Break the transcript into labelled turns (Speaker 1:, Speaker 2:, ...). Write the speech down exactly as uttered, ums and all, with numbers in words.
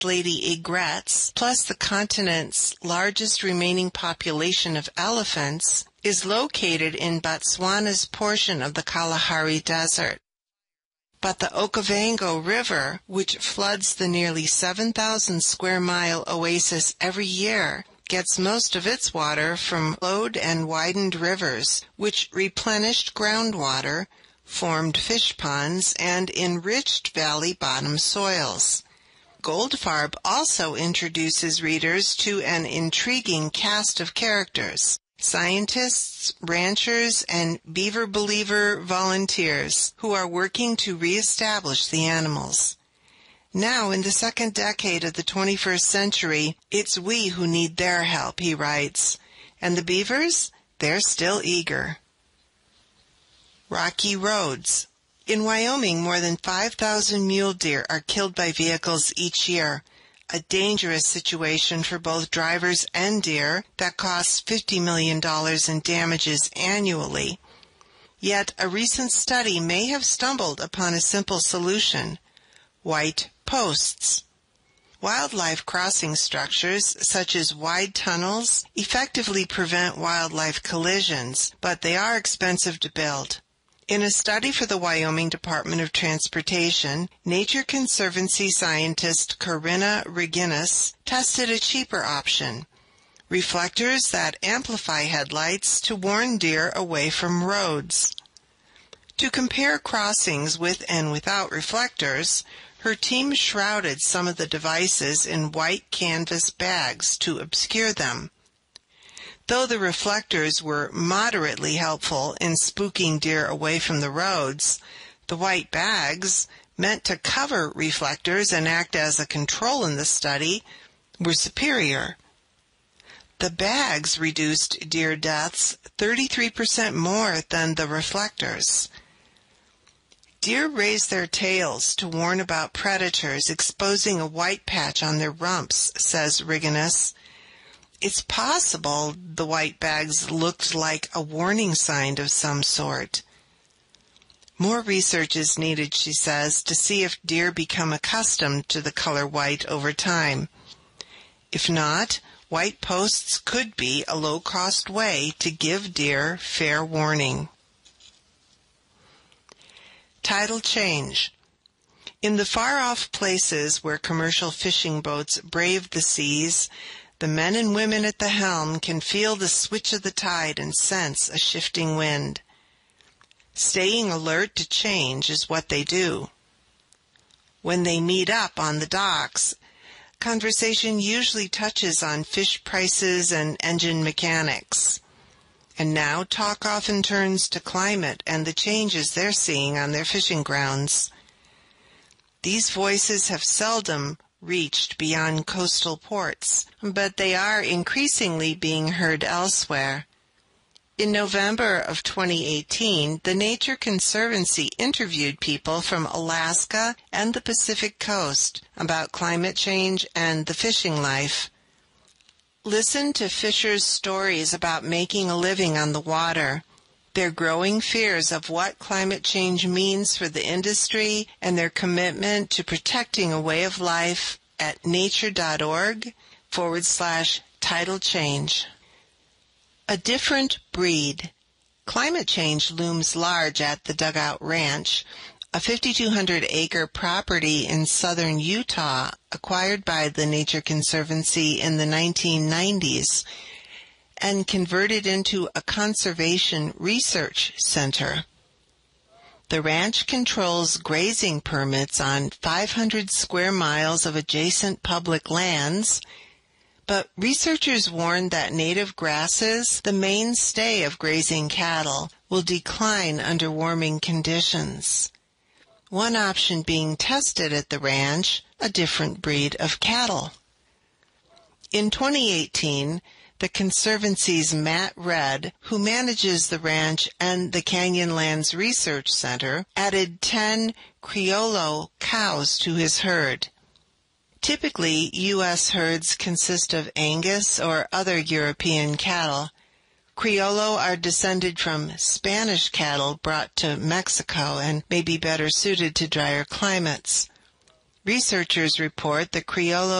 Speaker 1: lady egrets, plus the continent's largest remaining population of elephants, is located in Botswana's portion of the Kalahari Desert. But the Okavango River, which floods the nearly seven thousand square mile oasis every year, gets most of its water from flowed and widened rivers, which replenished groundwater, formed fish ponds, and enriched valley bottom soils. Goldfarb also introduces readers to an intriguing cast of characters: scientists, ranchers, and beaver believer volunteers who are working to reestablish the animals. Now, in the second decade of the twenty-first century, it's we who need their help, he writes, and the beavers, they're still eager. Rocky roads. In Wyoming, more than five thousand mule deer are killed by vehicles each year, a dangerous situation for both drivers and deer that costs fifty million dollars in damages annually. Yet a recent study may have stumbled upon a simple solution: white posts. Wildlife crossing structures, such as wide tunnels, effectively prevent wildlife collisions, but they are expensive to build. In a study for the Wyoming Department of Transportation, Nature Conservancy scientist Corinna Reginas tested a cheaper option: reflectors that amplify headlights to warn deer away from roads. To compare crossings with and without reflectors, her team shrouded some of the devices in white canvas bags to obscure them. Though the reflectors were moderately helpful in spooking deer away from the roads, the white bags, meant to cover reflectors and act as a control in the study, were superior. The bags reduced deer deaths thirty-three percent more than the reflectors. Deer raise their tails to warn about predators exposing a white patch on their rumps, says Reginas. It's possible the white bags looked like a warning sign of some sort. More research is needed, she says, to see if deer become accustomed to the color white over time. If not, white posts could be a low-cost way to give deer fair warning. Tidal change. In the far-off places where commercial fishing boats brave the seas, the men and women at the helm can feel the switch of the tide and sense a shifting wind. Staying alert to change is what they do. When they meet up on the docks, conversation usually touches on fish prices and engine mechanics. And now talk often turns to climate and the changes they're seeing on their fishing grounds. These voices have seldom reached beyond coastal ports, but they are increasingly being heard elsewhere. In November of twenty eighteen, the Nature Conservancy interviewed people from Alaska and the Pacific Coast about climate change and the fishing life. Listen to fishers' stories about making a living on the water, their growing fears of what climate change means for the industry, and their commitment to protecting a way of life at nature.org forward slash tidal change. A different breed. Climate change looms large at the Dugout Ranch, a fifty-two hundred acre property in southern Utah acquired by the Nature Conservancy in the nineteen nineties and converted into a conservation research center. The ranch controls grazing permits on five hundred square miles of adjacent public lands, but researchers warn that native grasses, the mainstay of grazing cattle, will decline under warming conditions. One option being tested at the ranch, a different breed of cattle. In twenty eighteen, the Conservancy's Matt Redd, who manages the ranch and the Canyonlands Research Center, added ten Criollo cows to his herd. Typically, U S herds consist of Angus or other European cattle. Criollo are descended from Spanish cattle brought to Mexico and may be better suited to drier climates. Researchers report that Criollo